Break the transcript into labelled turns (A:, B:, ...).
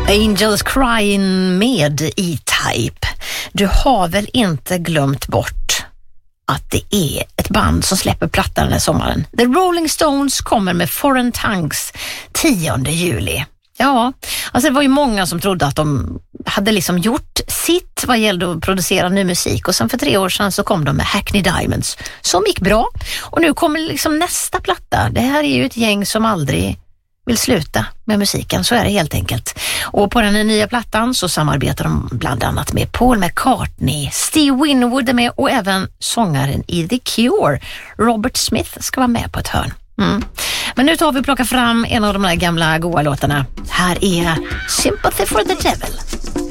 A: Angels Crying med E-Type. Du har väl inte glömt bort att det är ett band som släpper plattan den här sommaren. The Rolling Stones kommer med Foreign Tongues 10 juli. Ja, alltså det var ju många som trodde att de hade liksom gjort sitt vad gällde att producera ny musik, och sen för 3 år sedan så kom de med Hackney Diamonds som gick bra, och nu kommer liksom nästa platta. Det här är ju ett gäng som aldrig vill sluta med musiken, så är det helt enkelt. Och på den här nya plattan så samarbetar de bland annat med Paul McCartney, Steve Winwood är med, och även sångaren i The Cure, Robert Smith, ska vara med på ett hörn. Men nu tar vi och plockar fram en av de där gamla goa låtarna. Här är Sympathy for the Devil.